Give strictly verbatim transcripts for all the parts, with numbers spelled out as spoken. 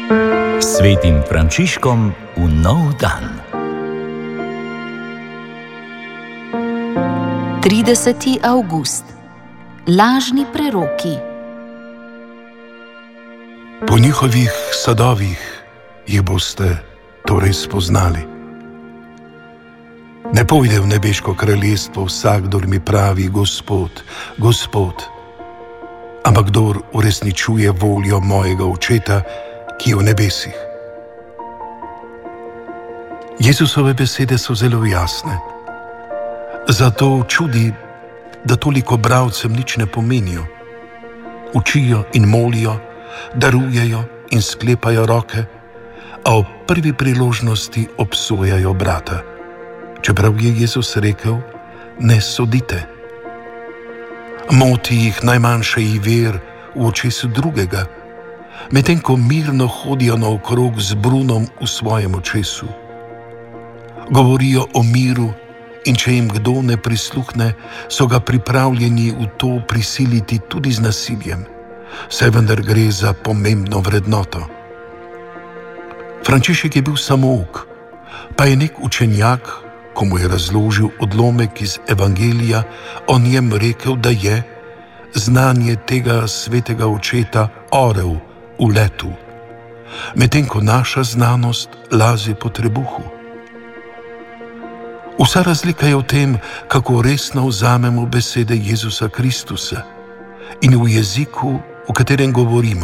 Svetim Frančiškom v nov dan. trideseti avgust. Lažni preroki. Po njihovih sadovih jih boste torej spoznali. Ne pojde v nebeško kraljestvo vsak, kdor mi pravi Gospod, Gospod, ampak kdor uresničuje voljo mojega Očeta, ki je v nebesih. Jezusove besede so zelo jasne. Zato čudi, da toliko bralcem nič ne pomenijo. Učijo in molijo, darujejo in sklepajo roke, a ob prvi priložnosti obsojajo brata. Čeprav je Jezus rekel, ne sodite. Moti jih najmanjša iver v očesu drugega, medtem ko mirno hodijo naokrog z brunom v svojem očesu. Govorijo o miru in če jim kdo ne prisluhne, so ga pripravljeni v to prisiliti tudi z nasiljem, saj vendar gre za pomembno vrednoto. Frančišek je bil samouk, pa je nek učenjak, ko mu je razložil odlomek iz Evangelija, o njem rekel, da je znanje tega svetega očeta orel v letu, medtem ko naša znanost lazi po trebuhu. Vsa razlika je v tem, kako resno vzamemo besede Jezusa Kristusa in v jeziku, v katerem govorimo.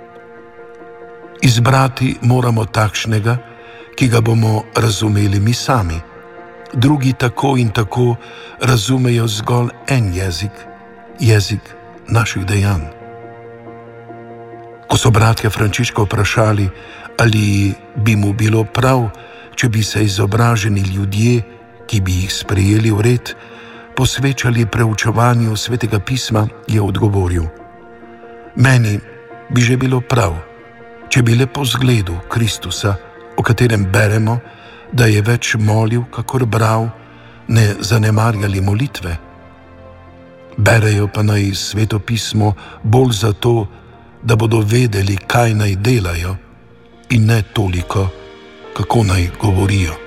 Izbrati moramo takšnega, ki ga bomo razumeli mi sami. Drugi tako in tako razumejo zgolj en jezik, jezik naših dejanj. Ko so bratje Frančiška vprašali, ali bi mu bilo prav, če bi se izobraženi ljudje, ki bi jih sprejeli v red, posvečali preučevanju Svetega pisma, je odgovoril: meni bi že bilo prav, če bi le po zgledu Kristusa, o katerem beremo, da je več molil, kakor bral, ne zanemarjali molitve. Berejo pa naj Sveto pismo bolj zato, da bodo vedeli, kaj naj delajo, in ne toliko, kako naj govorijo.